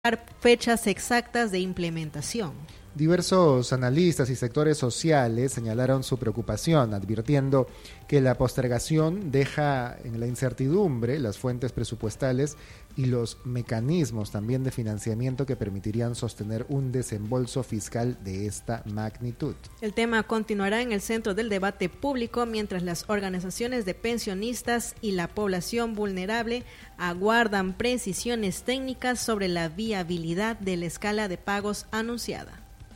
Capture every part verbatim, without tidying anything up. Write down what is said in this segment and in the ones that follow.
fechas exactas de implementación. Diversos analistas y sectores sociales señalaron su preocupación, advirtiendo que la postergación deja en la incertidumbre las fuentes presupuestales y los mecanismos también de financiamiento que permitirían sostener un desembolso fiscal de esta magnitud. El tema continuará en el centro del debate público mientras las organizaciones de pensionistas y la población vulnerable aguardan precisiones técnicas sobre la viabilidad de la escala de pagos anunciada.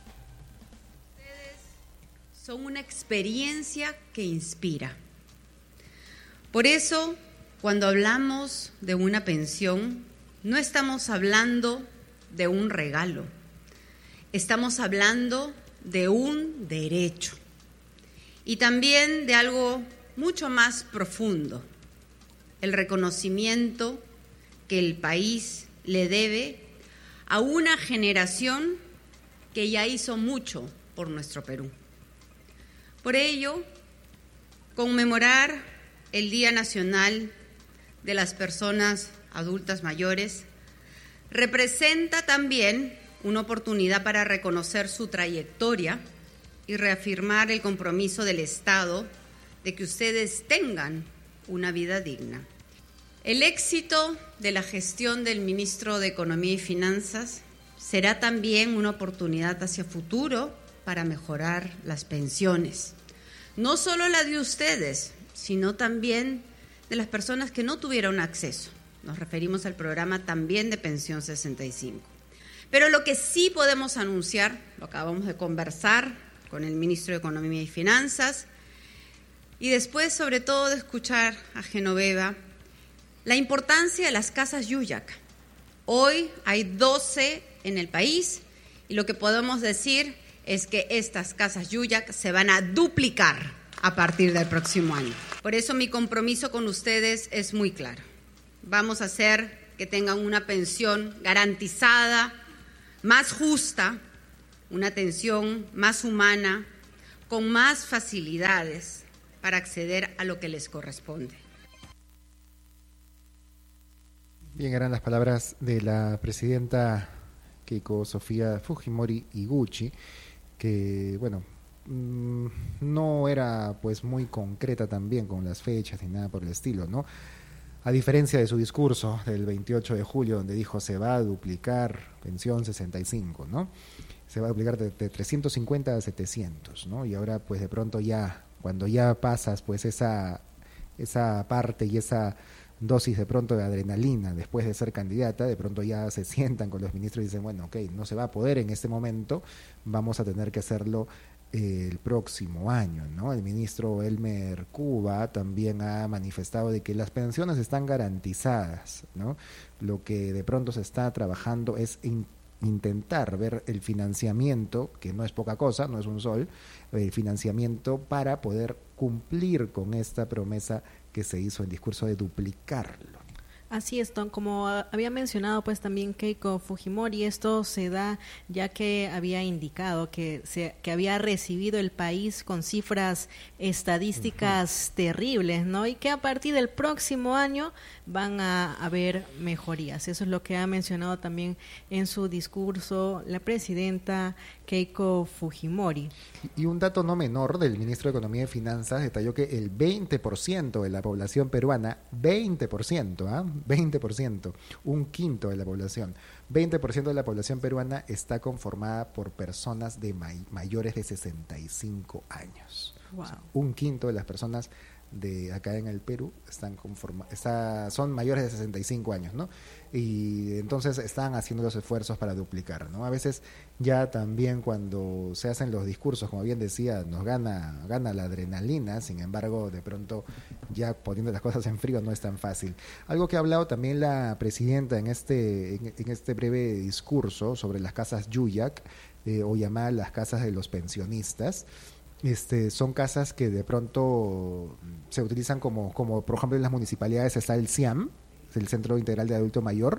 Son una experiencia que inspira. Por eso, cuando hablamos de una pensión, no estamos hablando de un regalo, estamos hablando de un derecho y también de algo mucho más profundo, el reconocimiento que el país le debe a una generación que ya hizo mucho por nuestro Perú. Por ello, conmemorar el Día Nacional de las Personas Adultas Mayores representa también una oportunidad para reconocer su trayectoria y reafirmar el compromiso del Estado de que ustedes tengan una vida digna. El éxito de la gestión del ministro de Economía y Finanzas será también una oportunidad hacia futuro para mejorar las pensiones. No solo la de ustedes, sino también de las personas que no tuvieron acceso. Nos referimos al programa también de Pensión sesenta y cinco. Pero lo que sí podemos anunciar, lo acabamos de conversar con el ministro de Economía y Finanzas, y después, sobre todo, de escuchar a Genoveva, la importancia de las casas Yuyak. Hoy hay doce en el país y lo que podemos decir es que estas casas Yuyak se van a duplicar a partir del próximo año. Por eso mi compromiso con ustedes es muy claro. Vamos a hacer que tengan una pensión garantizada, más justa, una atención más humana, con más facilidades para acceder a lo que les corresponde. Bien, eran las palabras de la presidenta Keiko Sofía Fujimori Iguchi, que, bueno, mmm, no era pues muy concreta también con las fechas ni nada por el estilo, ¿no? A diferencia de su discurso del veintiocho de julio, donde dijo se va a duplicar pensión sesenta y cinco, ¿no? Se va a duplicar de, de trescientos cincuenta a setecientos, ¿no? Y ahora pues de pronto ya, cuando ya pasas pues esa, esa parte y esa dosis de pronto de adrenalina después de ser candidata, de pronto ya se sientan con los ministros y dicen, bueno, ok, no se va a poder en este momento, vamos a tener que hacerlo eh, el próximo año, ¿no? El ministro Elmer Cuba también ha manifestado de que las pensiones están garantizadas, ¿no? Lo que de pronto se está trabajando es in, intentar ver el financiamiento, que no es poca cosa, no es un sol, el financiamiento para poder cumplir con esta promesa que se hizo en discurso de duplicarlo. Así es, Tom, como había mencionado pues también Keiko Fujimori, esto se da ya que había indicado que se que había recibido el país con cifras estadísticas uh-huh. terribles, ¿no? Y que a partir del próximo año van a haber mejorías. Eso es lo que ha mencionado también en su discurso la presidenta Keiko Fujimori. Y un dato no menor del ministro de Economía y Finanzas detalló que el veinte por ciento de la población peruana, veinte por ciento, ¿ah? veinte por ciento, un quinto de la población, veinte por ciento de la población peruana está conformada por personas de may- mayores de sesenta y cinco años. Wow. O sea, un quinto de las personas de acá en el Perú están conforma, está, son mayores de sesenta y cinco años, ¿no? Y entonces están haciendo los esfuerzos para duplicar, ¿no? A veces ya también cuando se hacen los discursos, como bien decía, nos gana, gana la adrenalina, sin embargo, de pronto ya poniendo las cosas en frío no es tan fácil. Algo que ha hablado también la presidenta en este, en, en este breve discurso sobre las casas Yuyak, eh, o llamadas las casas de los pensionistas. Este, son casas que de pronto se utilizan como, como por ejemplo en las municipalidades está el C I A M, el Centro Integral de Adulto Mayor,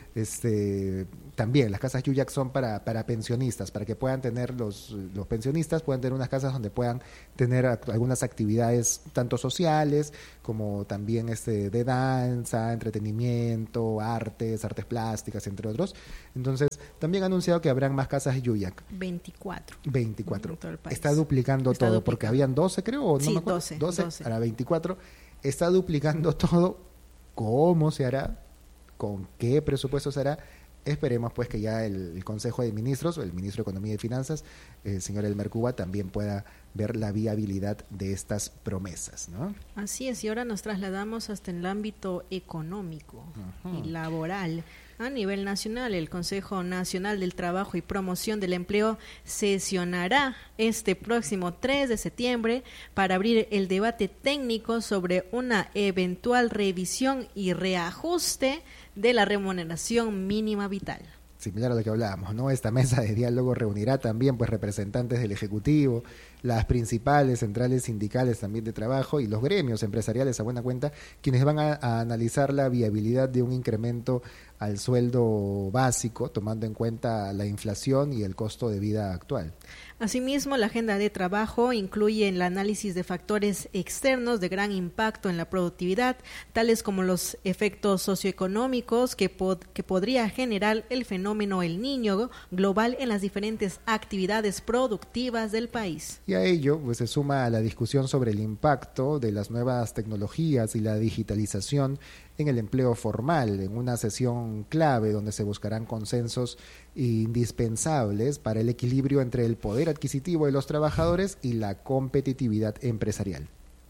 este, también las casas Yuyak son para, para pensionistas, para que puedan tener los, los pensionistas, puedan tener unas casas donde puedan tener algunas actividades tanto sociales como también este, de danza, entretenimiento, artes, artes plásticas, entre otros. Entonces, también ha anunciado que habrán más casas Yuyak. veinticuatro. veinticuatro. Está duplicando Está todo, duplicando. Porque habían doce, creo, o no sí, me acuerdo. doce. doce, doce. Ahora veinticuatro. Está duplicando todo. ¿Cómo se hará? ¿Con qué presupuesto se hará? Esperemos pues que ya el, el Consejo de Ministros, o el Ministro de Economía y Finanzas, el señor Elmer Cuba, también pueda ver la viabilidad de estas promesas, ¿no? Así es, y ahora nos trasladamos hasta el ámbito económico uh-huh. y laboral. A nivel nacional, el Consejo Nacional del Trabajo y Promoción del Empleo sesionará este próximo tres de septiembre para abrir el debate técnico sobre una eventual revisión y reajuste de la remuneración mínima vital. Similar a lo que hablábamos, ¿no? Esta mesa de diálogo reunirá también pues representantes del Ejecutivo, las principales centrales sindicales también de trabajo y los gremios empresariales a buena cuenta, quienes van a, a analizar la viabilidad de un incremento al sueldo básico, tomando en cuenta la inflación y el costo de vida actual. Asimismo, la agenda de trabajo incluye el análisis de factores externos de gran impacto en la productividad, tales como los efectos socioeconómicos que, pod- que podría generar el fenómeno El Niño global en las diferentes actividades productivas del país. Y a ello pues, se suma a la discusión sobre el impacto de las nuevas tecnologías y la digitalización en el empleo formal, en una sesión clave donde se buscarán consensos indispensables para el equilibrio entre el poder adquisitivo de los trabajadores y la competitividad empresarial.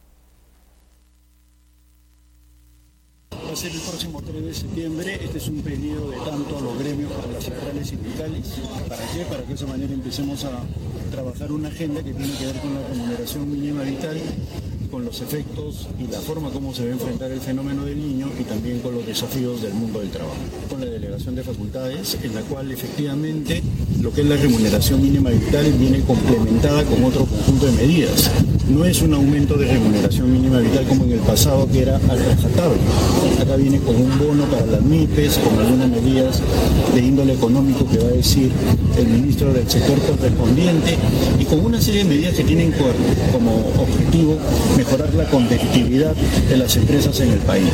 Va a ser el próximo tres de septiembre. Este es un pedido de tanto a los gremios como a las centrales sindicales. ¿Para qué? Para que de esa manera empecemos a trabajar una agenda que tiene que ver con la remuneración mínima vital, con los efectos y la forma como se va a enfrentar el fenómeno del niño y también con los desafíos del mundo del trabajo. Con la delegación de facultades, en la cual efectivamente lo que es la remuneración mínima vital viene complementada con otro conjunto de medidas. No es un aumento de remuneración mínima vital como en el pasado, que era al rajatabla. Acá viene con un bono para las MIPES, con algunas medidas de índole económico que va a decir el ministro del sector correspondiente, y con una serie de medidas que tienen como objetivo mejorar la competitividad de las empresas en el país.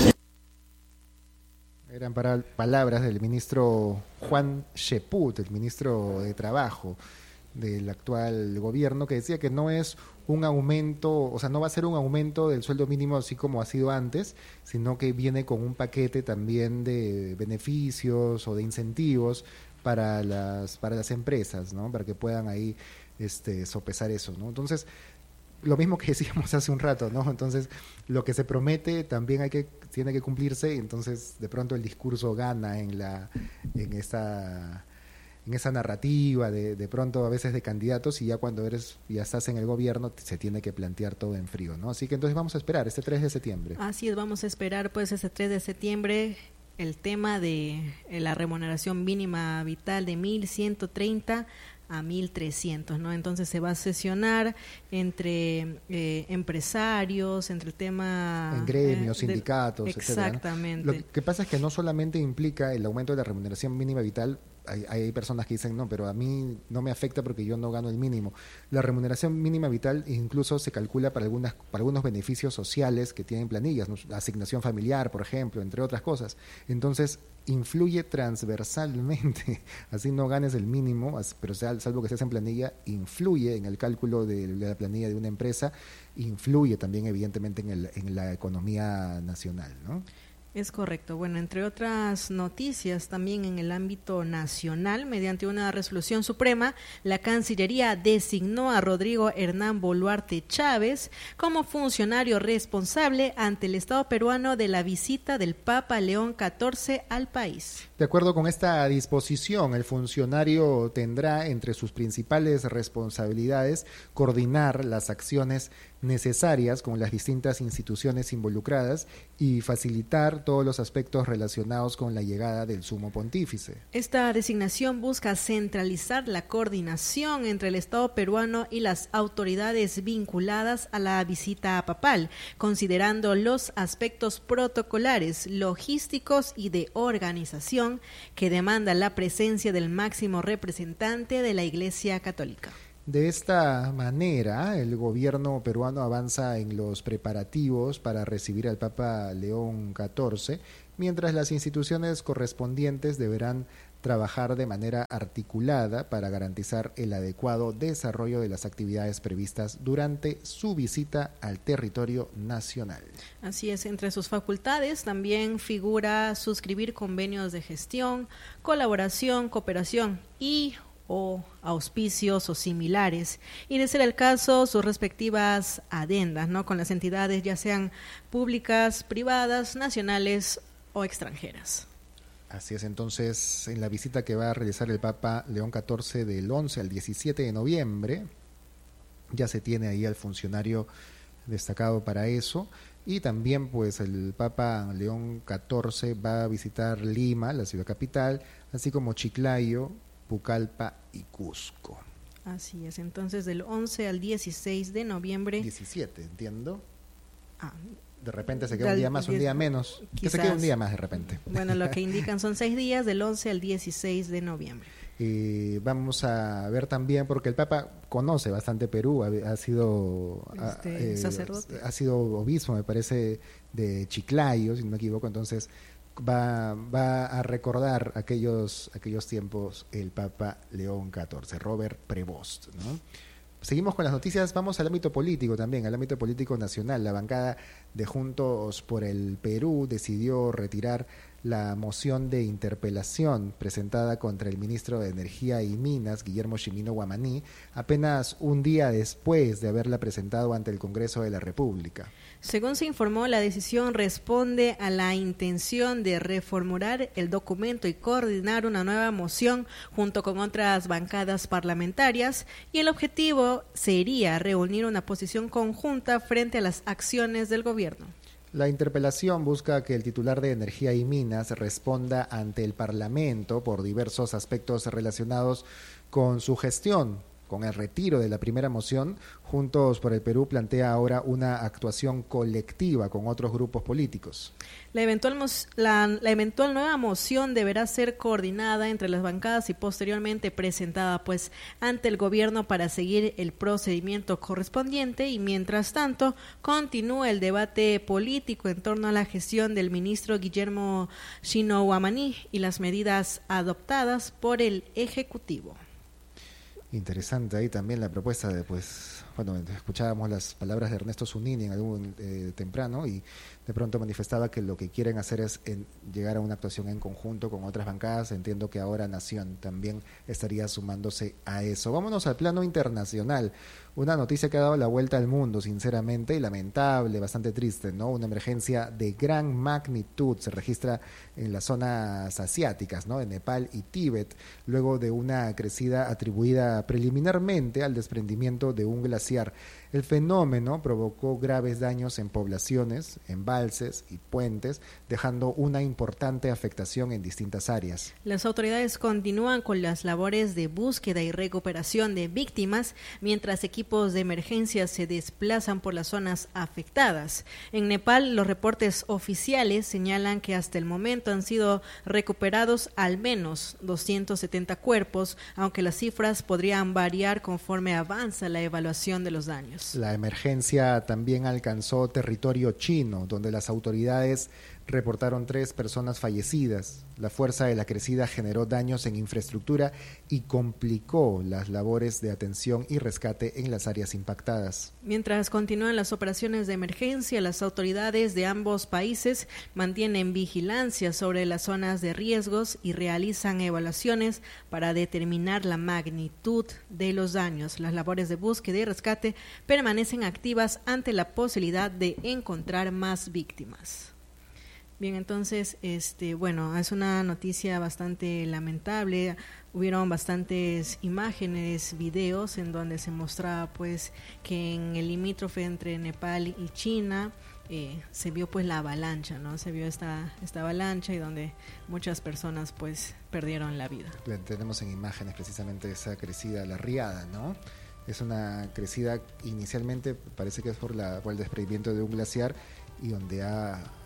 Eran para palabras del ministro Juan Cheput, el ministro de Trabajo del actual gobierno, que decía que no es un aumento, o sea, no va a ser un aumento del sueldo mínimo así como ha sido antes, sino que viene con un paquete también de beneficios o de incentivos para las para las empresas, ¿no? Para que puedan ahí este sopesar eso, ¿no? Entonces, lo mismo que decíamos hace un rato, ¿no? Entonces, lo que se promete también hay que tiene que cumplirse, y entonces de pronto el discurso gana en la en esta en esa narrativa de, de pronto a veces de candidatos, y ya cuando eres ya estás en el gobierno se tiene que plantear todo en frío, ¿no? Así que entonces vamos a esperar este tres de septiembre. Así es, vamos a esperar pues ese tres de septiembre el tema de la remuneración mínima vital de mil ciento treinta a mil trescientos, ¿no? Entonces se va a sesionar entre eh, empresarios, entre el tema... En gremios, eh, sindicatos, de, etcétera, exactamente. ¿no? Lo que pasa es que no solamente implica el aumento de la remuneración mínima vital. Hay, hay personas que dicen, no, pero a mí no me afecta porque yo no gano el mínimo. La remuneración mínima vital incluso se calcula para algunas para algunos beneficios sociales que tienen planillas, ¿no? Asignación familiar, por ejemplo, entre otras cosas. Entonces, influye transversalmente, así no ganes el mínimo, pero salvo que estés en planilla, influye en el cálculo de, de la planilla de una empresa, influye también evidentemente en, el, en la economía nacional, ¿no? Es correcto. Bueno, entre otras noticias, también en el ámbito nacional, mediante una resolución suprema, la Cancillería designó a Rodrigo Hernán Boluarte Chávez como funcionario responsable ante el Estado peruano de la visita del Papa León catorce al país. De acuerdo con esta disposición, el funcionario tendrá entre sus principales responsabilidades coordinar las acciones necesarias con las distintas instituciones involucradas y facilitar todos los aspectos relacionados con la llegada del Sumo Pontífice. Esta designación busca centralizar la coordinación entre el Estado peruano y las autoridades vinculadas a la visita papal, considerando los aspectos protocolares, logísticos y de organización resolución que demanda la presencia del máximo representante de la Iglesia Católica. De esta manera, el gobierno peruano avanza en los preparativos para recibir al Papa León catorce, mientras las instituciones correspondientes deberán trabajar de manera articulada para garantizar el adecuado desarrollo de las actividades previstas durante su visita al territorio nacional. Así es, entre sus facultades también figura suscribir convenios de gestión, colaboración, cooperación y o auspicios o similares, y de ser el caso sus respectivas adendas, ¿no?, con las entidades ya sean públicas, privadas, nacionales o extranjeras. Así es, entonces, en la visita que va a realizar el Papa León catorce del once al diecisiete de noviembre, ya se tiene ahí al funcionario destacado para eso, y también pues el Papa León catorce va a visitar Lima, la ciudad capital, así como Chiclayo, Pucallpa y Cusco. Así es, entonces del once al dieciséis de noviembre. diecisiete, entiendo. Ah, de repente se queda un día más, un día menos. Quizás, que se quede un día más de repente. Bueno, lo que indican son seis días, del once al dieciséis de noviembre. Y vamos a ver también, porque el Papa conoce bastante Perú, ha, ha sido este, eh, sacerdote. Ha sido obispo, me parece, de Chiclayo, si no me equivoco, entonces va, va a recordar aquellos, aquellos tiempos el Papa León catorce, Robert Prevost, ¿no? Seguimos con las noticias, vamos al ámbito político también, al ámbito político nacional. La bancada de Juntos por el Perú decidió retirar la moción de interpelación presentada contra el ministro de Energía y Minas, Guillermo Chimino Guamaní, apenas un día después de haberla presentado ante el Congreso de la República. Según se informó, la decisión responde a la intención de reformular el documento y coordinar una nueva moción junto con otras bancadas parlamentarias, y el objetivo sería reunir una posición conjunta frente a las acciones del gobierno. La interpelación busca que el titular de Energía y Minas responda ante el Parlamento por diversos aspectos relacionados con su gestión. Con el retiro de la primera moción, Juntos por el Perú plantea ahora una actuación colectiva con otros grupos políticos. La eventual, la, la eventual nueva moción deberá ser coordinada entre las bancadas y posteriormente presentada pues ante el gobierno para seguir el procedimiento correspondiente, y mientras tanto continúa el debate político en torno a la gestión del ministro Guillermo Chimino Guamaní y las medidas adoptadas por el Ejecutivo. Interesante ahí también la propuesta de, pues, bueno, escuchábamos las palabras de Ernesto Zunini en algún eh, temprano, y de pronto manifestaba que lo que quieren hacer es en, llegar a una actuación en conjunto con otras bancadas. Entiendo que ahora Nación también estaría sumándose a eso. Vámonos al plano internacional. Una noticia que ha dado la vuelta al mundo, sinceramente, y lamentable, bastante triste, ¿no? Una emergencia de gran magnitud se registra en las zonas asiáticas, ¿no?, de Nepal y Tíbet, luego de una crecida atribuida preliminarmente al desprendimiento de un glaciar. El fenómeno provocó graves daños en poblaciones, embalses y puentes, dejando una importante afectación en distintas áreas. Las autoridades continúan con las labores de búsqueda y recuperación de víctimas, mientras equipos de emergencia se desplazan por las zonas afectadas. En Nepal, los reportes oficiales señalan que hasta el momento han sido recuperados al menos doscientos setenta cuerpos, aunque las cifras podrían variar conforme avanza la evaluación de los daños. La emergencia también alcanzó territorio chino, donde las autoridades reportaron tres personas fallecidas. La fuerza de la crecida generó daños en infraestructura y complicó las labores de atención y rescate en las áreas impactadas. Mientras continúan las operaciones de emergencia, las autoridades de ambos países mantienen vigilancia sobre las zonas de riesgos y realizan evaluaciones para determinar la magnitud de los daños. Las labores de búsqueda y rescate permanecen activas ante la posibilidad de encontrar más víctimas. Bien, entonces, este, bueno, es una noticia bastante lamentable. Hubieron bastantes imágenes, videos en donde se mostraba pues que en el limítrofe entre Nepal y China eh, se vio pues la avalancha, ¿no? Se vio esta esta avalancha y donde muchas personas pues perdieron la vida. Tenemos en imágenes precisamente esa crecida, la riada, ¿no? Es una crecida inicialmente, parece que es por la por el desprendimiento de un glaciar, y donde ha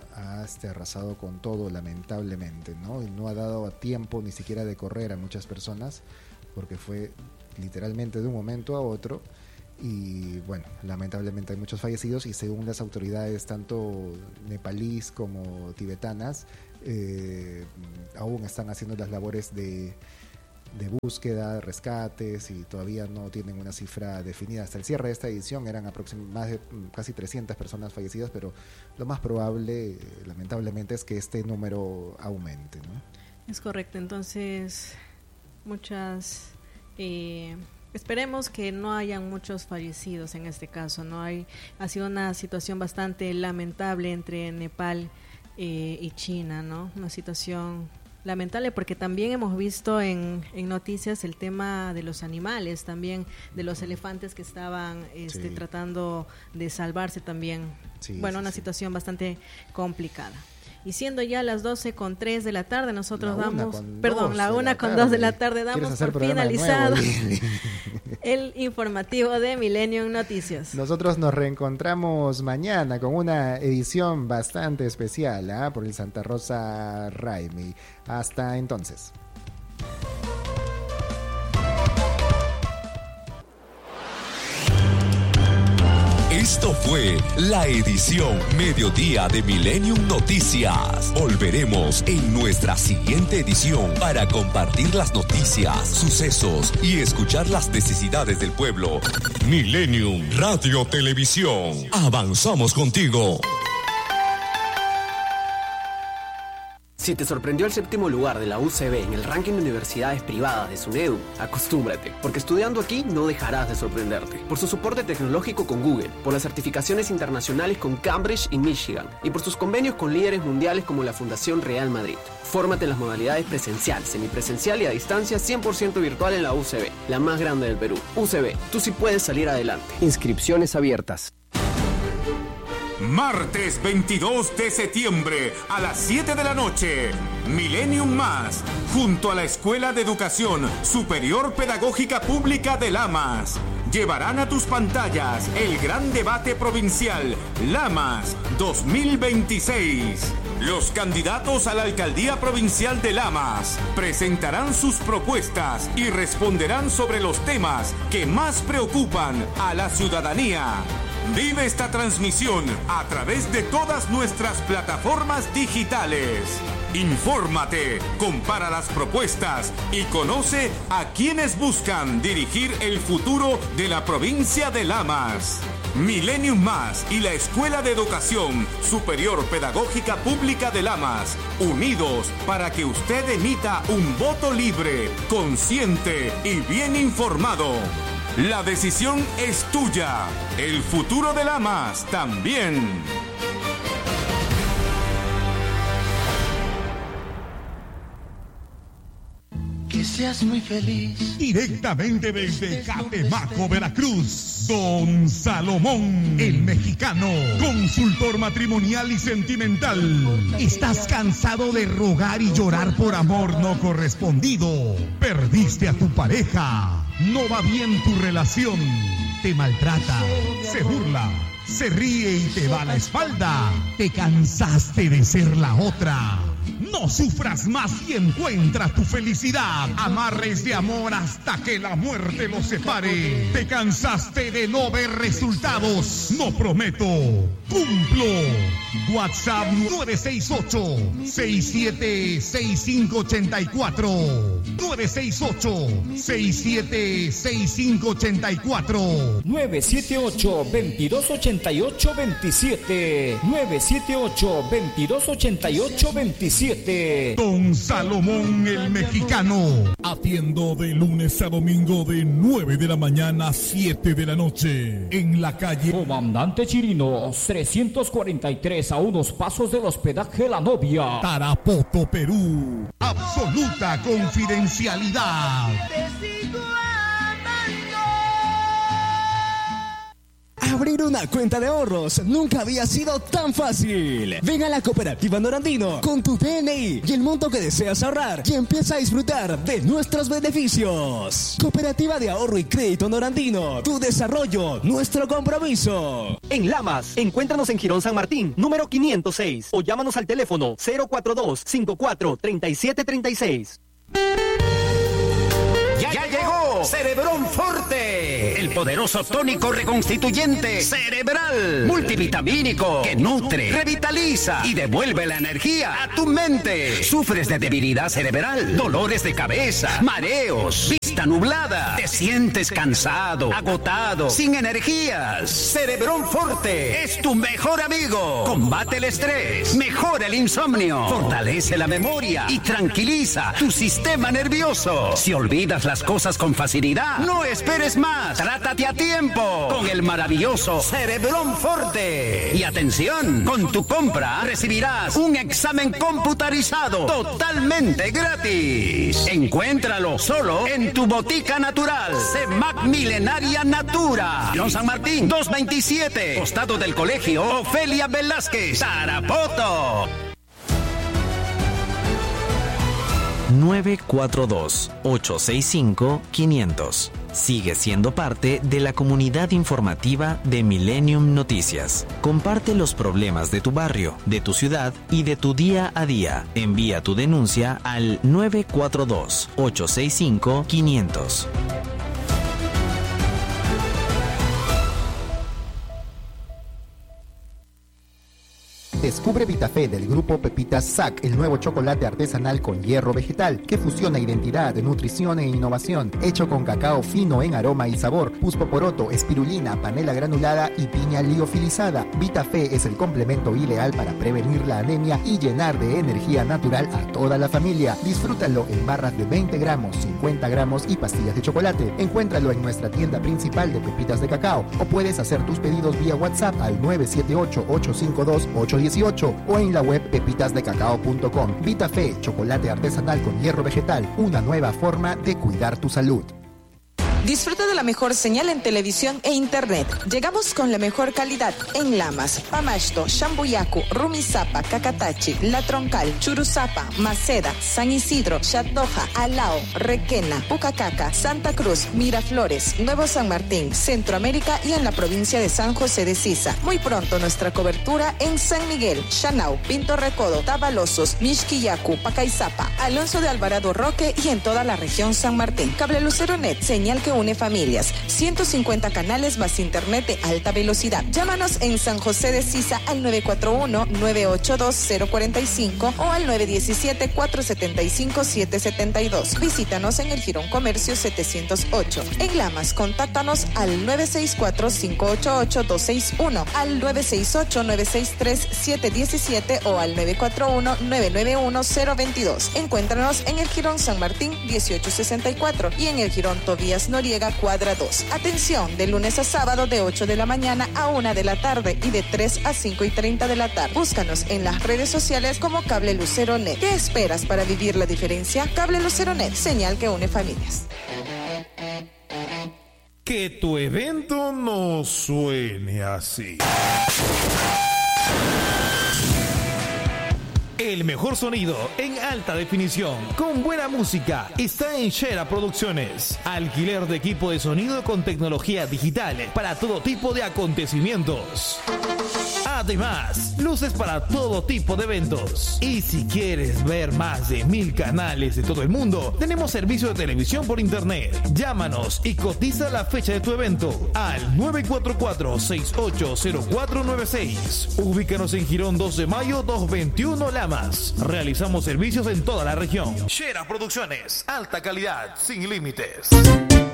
ha este, arrasado con todo, lamentablemente, ¿no? Y no ha dado tiempo ni siquiera de correr a muchas personas, porque fue literalmente de un momento a otro. Y bueno, lamentablemente hay muchos fallecidos, y según las autoridades tanto nepalíes como tibetanas, eh, aún están haciendo las labores de, de búsqueda, rescates, y todavía no tienen una cifra definida. Hasta el cierre de esta edición eran aproximadamente más de casi trescientas personas fallecidas, pero lo más probable, eh, lamentablemente, es que este número aumente, ¿no? Es correcto. Entonces, muchas... Eh... Esperemos que no hayan muchos fallecidos en este caso. No hay, ha sido una situación bastante lamentable entre Nepal eh, y China, ¿no? Una situación lamentable, porque también hemos visto en, en noticias el tema de los animales, también de los elefantes que estaban este, sí. tratando de salvarse también. Sí, bueno, sí, una sí. situación bastante complicada. Y siendo ya las doce con tres de la tarde, nosotros la damos, perdón, la una con dos de la tarde, damos por finalizado el informativo de Millennium Noticias. Nosotros nos reencontramos mañana con una edición bastante especial, ¿eh? por el Santa Rosa Raimi. Hasta entonces. Esto fue la edición Mediodía de Millennium Noticias. Volveremos en nuestra siguiente edición para compartir las noticias, sucesos y escuchar las necesidades del pueblo. Millennium Radio Televisión. Avanzamos contigo. Si te sorprendió el séptimo lugar de la U C B en el ranking de universidades privadas de SUNEDU, acostúmbrate, porque estudiando aquí no dejarás de sorprenderte. Por su soporte tecnológico con Google, por las certificaciones internacionales con Cambridge y Michigan, y por sus convenios con líderes mundiales como la Fundación Real Madrid. Fórmate en las modalidades presencial, semipresencial y a distancia cien por ciento virtual en la U C B, la más grande del Perú. U C B, tú sí puedes salir adelante. Inscripciones abiertas. Martes veintidós de septiembre a las siete de la noche, Millennium Más, junto a la Escuela de Educación Superior Pedagógica Pública de Lamas, llevarán a tus pantallas el gran debate provincial Lamas dos mil veintiséis. Los candidatos a la alcaldía provincial de Lamas presentarán sus propuestas y responderán sobre los temas que más preocupan a la ciudadanía. Vive esta transmisión a través de todas nuestras plataformas digitales. Infórmate, compara las propuestas y conoce a quienes buscan dirigir el futuro de la provincia de Lamas. Millennium Más y la Escuela de Educación Superior Pedagógica Pública de Lamas, unidos para que usted emita un voto libre, consciente y bien informado. La decisión es tuya. El futuro de Lamas también. Que seas muy feliz. Directamente desde Catemaco, Veracruz, Don Salomón, el mexicano, consultor matrimonial y sentimental. ¿Estás cansado de rogar y llorar por amor no correspondido? ¿Perdiste a tu pareja? ¿No va bien tu relación? ¿Te maltrata? ¿Se burla? ¿Se ríe y te va a la espalda? ¿Te cansaste de ser la otra? No sufras más y encuentra tu felicidad. Amarres de amor hasta que la muerte los separe. ¿Te cansaste de no ver resultados? No prometo, cumplo. WhatsApp nueve seis ocho, seis siete seis cinco ocho cuatro. nueve seis ocho, seis siete seis cinco ocho cuatro. nueve siete ocho, veintidós ochenta y ocho veintisiete. nueve siete ocho, veintidós ochenta y ocho veintisiete. Don Salomón el mexicano. Atiendo de lunes a domingo de nueve de la mañana a siete de la noche. En la calle Comandante Chirinos, trescientos cuarenta y tres, a unos pasos del hospedaje La Novia, Tarapoto, Perú. Absoluta confidencialidad. Abrir una cuenta de ahorros nunca había sido tan fácil. Ven a la Cooperativa Norandino con tu D N I y el monto que deseas ahorrar y empieza a disfrutar de nuestros beneficios. Cooperativa de Ahorro y Crédito Norandino, tu desarrollo, nuestro compromiso. En Lamas, encuéntranos en Jirón San Martín, número quinientos seis, o llámanos al teléfono cero cuatro dos, cinco cuatro, tres siete tres seis. ¡Ya, ya llegó! Cerebrón Forte, el poderoso tónico reconstituyente cerebral, multivitamínico, que nutre, revitaliza y devuelve la energía a tu mente. ¿Sufres de debilidad cerebral, dolores de cabeza, mareos, vista nublada? ¿Te sientes cansado, agotado, sin energías? Cerebrón Forte es tu mejor amigo. Combate el estrés, mejora el insomnio, fortalece la memoria y tranquiliza tu sistema nervioso. Si olvidas las cosas con facilidad, no esperes más. Trátate a tiempo con el maravilloso Cerebrón Forte. Y atención, con tu compra recibirás un examen computarizado totalmente gratis. Encuéntralo solo en tu botica natural, CEMAC Milenaria Natura, Don San Martín doscientos veintisiete, costado del colegio Ofelia Velázquez, Tarapoto. nueve cuatro dos, ocho seis cinco, quinientos. Sigue siendo parte de la comunidad informativa de Millennium Noticias. Comparte los problemas de tu barrio, de tu ciudad y de tu día a día. Envía tu denuncia al nueve cuatro dos, ocho seis cinco, quinientos. Descubre Vitafé del grupo Pepitas S A C, el nuevo chocolate artesanal con hierro vegetal que fusiona identidad, nutrición e innovación, hecho con cacao fino en aroma y sabor, puspoporoto, espirulina, panela granulada y piña liofilizada. Vitafé es el complemento ideal para prevenir la anemia y llenar de energía natural a toda la familia. Disfrútalo en barras de veinte gramos, cincuenta gramos y pastillas de chocolate. Encuéntralo en nuestra tienda principal de pepitas de cacao o puedes hacer tus pedidos vía WhatsApp al nueve siete ocho, ocho cinco dos, ocho uno ocho o en la web pepitas de cacao punto com. Vitafé, chocolate artesanal con hierro vegetal, una nueva forma de cuidar tu salud. Disfruta de la mejor señal en televisión e internet. Llegamos con la mejor calidad en Lamas, Pamasto, Shambuyacu, Rumisapa, Cacatachi, La Troncal, Churuzapa, Maceda, San Isidro, Chatdoja, Alao, Requena, Pucacaca, Santa Cruz, Miraflores, Nuevo San Martín, Centroamérica y en la provincia de San José de Sisa. Muy pronto nuestra cobertura en San Miguel, Chanau, Pinto Recodo, Tabalosos, Mixquillacu, Pacaizapa, Alonso de Alvarado Roque y en toda la región San Martín. Cable Lucero Net, señal que une familias, ciento cincuenta canales más internet de alta velocidad. Llámanos en San José de Sisa al nueve cuatro uno, nueve ocho dos, cero cuatro cinco o al nueve uno siete, cuatro siete cinco, siete siete dos. Visítanos en el Jirón Comercio setecientos ocho. En Lamas, contáctanos al nueve seis cuatro, cinco ocho ocho, dos seis uno, al nueve seis ocho, nueve seis tres, siete uno siete o al nueve cuatro uno, nueve nueve uno, cero dos dos. Encuéntranos en el Jirón San Martín dieciocho sesenta y cuatro y en el Jirón Tobías Noriega, cuadra dos. Atención, de lunes a sábado de ocho de la mañana a una de la tarde y de tres a cinco y treinta de la tarde. Búscanos en las redes sociales como Cable Lucero Net. ¿Qué esperas para vivir la diferencia? Cable Lucero Net, señal que une familias. Que tu evento no suene así. El mejor sonido en alta definición, con buena música, está en Shera Producciones. Alquiler de equipo de sonido con tecnología digital para todo tipo de acontecimientos. Además, luces para todo tipo de eventos. Y si quieres ver más de mil canales de todo el mundo, tenemos servicio de televisión por internet. Llámanos y cotiza la fecha de tu evento al nueve cuatro cuatro, seis ocho cero cuatro nueve seis. Ubícanos en Jirón dos de mayo doscientos veintiuno Lamas. Realizamos servicios en toda la región. Shera Producciones, alta calidad, sin límites.